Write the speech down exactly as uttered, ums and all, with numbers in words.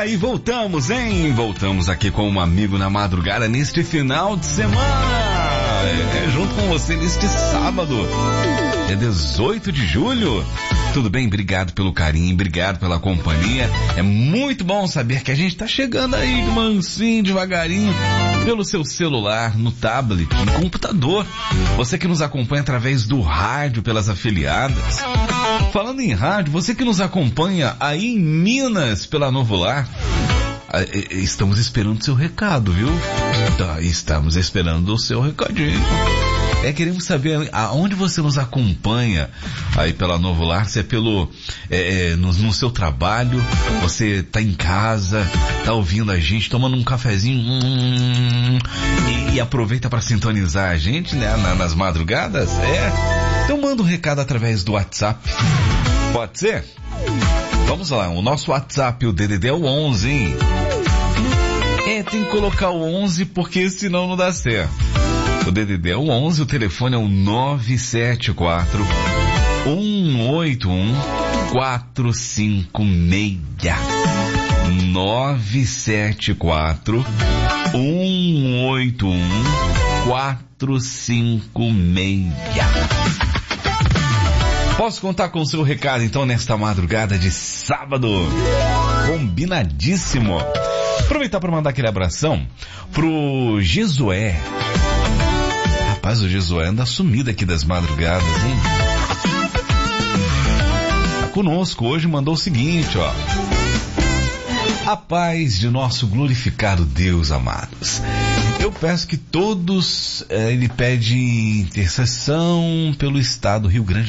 aí, voltamos, hein? Voltamos aqui com um amigo na madrugada neste final de semana. É, junto com você neste sábado, é dezoito de julho. Tudo bem? Obrigado pelo carinho, obrigado pela companhia. É muito bom saber que a gente tá chegando aí de mansinho, devagarinho, pelo seu celular, no tablet, no computador. Você que nos acompanha através do rádio, pelas afiliadas. Falando em rádio, você que nos acompanha aí em Minas, pela Novo Lar, estamos esperando o seu recado, viu? Estamos esperando o seu recadinho. É, queremos saber aonde você nos acompanha aí pela Novo Lar, se é pelo, é, no, no seu trabalho, você tá em casa, tá ouvindo a gente, tomando um cafezinho, hum, e, e aproveita para sintonizar a gente, né, na, nas madrugadas, é? Então manda um recado através do WhatsApp, pode ser? Vamos lá, o nosso WhatsApp, o D D D é o onze, hein? É, tem que colocar o onze porque senão não dá certo. O D D D é o onze, o telefone é o nove sete quatro, um oito um, quatro cinco seis. nove sete quatro, um oito um, quatro cinco seis. Posso contar com o seu recado então nesta madrugada de sábado? Combinadíssimo. Aproveitar para mandar aquele abração pro Jesué. Rapaz, o Jesué anda sumido aqui das madrugadas, hein? Tá conosco hoje, mandou o seguinte, ó. A paz de nosso glorificado Deus, amados. Eu peço que todos, eh, ele pede intercessão pelo estado do Rio Grande